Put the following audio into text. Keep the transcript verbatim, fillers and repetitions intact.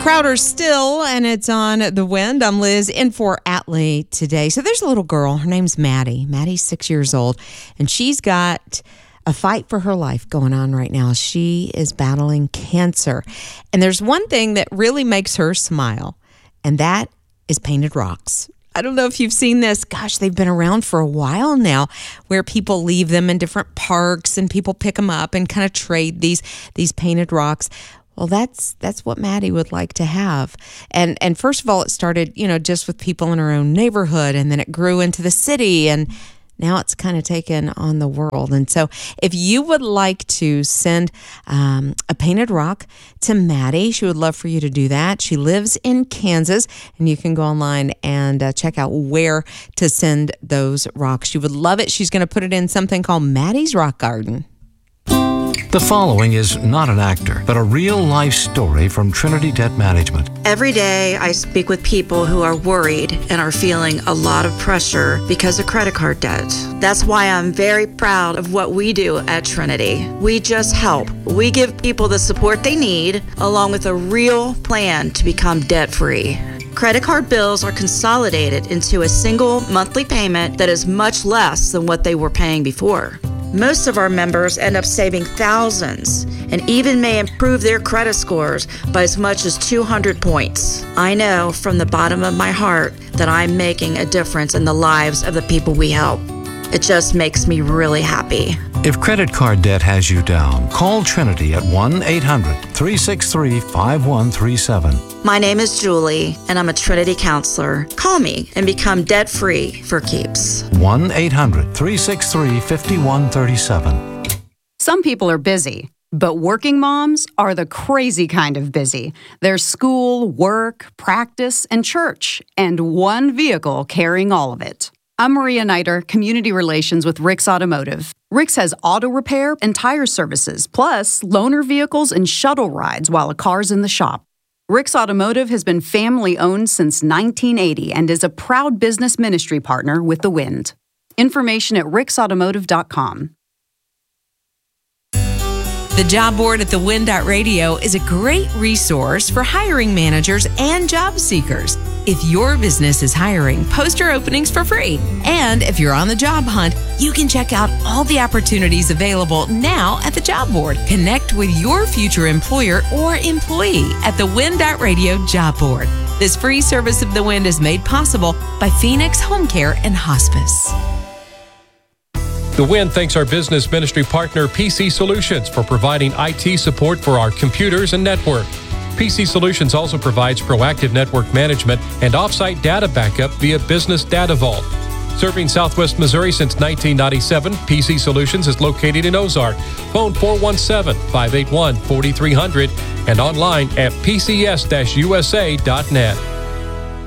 Prouder Still, and it's on The Wind. I'm Liz, in for Atlee today. So there's a little girl. Her name's Maddie. Maddie's six years old, and she's got a fight for her life going on right now. She is battling cancer. And there's one thing that really makes her smile, and that is painted rocks. I don't know if you've seen this. Gosh, they've been around for a while now, where people leave them in different parks and people pick them up and kind of trade these these painted rocks. Well, that's that's what Maddie would like to have. And and first of all, it started, you know, just with people in her own neighborhood, and then it grew into the city, and now it's kind of taken on the world. And so if you would like to send um, a painted rock to Maddie, she would love for you to do that. She lives in Kansas, and you can go online and uh, check out where to send those rocks. She would love it. She's going to put it in something called Maddie's Rock Garden. The following is not an actor, but a real-life story from Trinity Debt Management. Every day I speak with people who are worried and are feeling a lot of pressure because of credit card debt. That's why I'm very proud of what we do at Trinity. We just help. We give people the support they need, along with a real plan to become debt-free. Credit card bills are consolidated into a single monthly payment that is much less than what they were paying before. Most of our members end up saving thousands and even may improve their credit scores by as much as two hundred points. I know from the bottom of my heart that I'm making a difference in the lives of the people we help. It just makes me really happy. If credit card debt has you down, call Trinity at one eight hundred, three six three, five one three seven. My name is Julie, and I'm a Trinity counselor. Call me and become debt-free for keeps. one eight hundred, three six three, five one three seven. Some people are busy, but working moms are the crazy kind of busy. There's school, work, practice, and church, and one vehicle carrying all of it. I'm Maria Niter, Community Relations with Rick's Automotive. Rick's has auto repair and tire services, plus loaner vehicles and shuttle rides while a car's in the shop. Rick's Automotive has been family-owned since nineteen eighty and is a proud business ministry partner with The Wind. Information at ricks automotive dot com. The job board at the wind dot radio is a great resource for hiring managers and job seekers. If your business is hiring, post your openings for free. And if you're on the job hunt, you can check out all the opportunities available now at the job board. Connect with your future employer or employee at the wind dot radio job board. This free service of The Wind is made possible by Phoenix Home Care and Hospice. The Wind thanks our business ministry partner, P C Solutions, for providing I T support for our computers and network. P C Solutions also provides proactive network management and offsite data backup via Business Data Vault. Serving Southwest Missouri since nineteen ninety-seven, P C Solutions is located in Ozark. Phone four one seven, five eight one, four three zero zero and online at p c s dash u s a dot net.